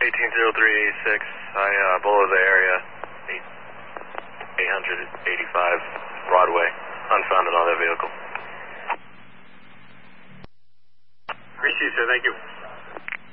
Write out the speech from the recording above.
180386, I below the area, 885 Broadway, unfounded on that vehicle. Appreciate it, sir, thank you.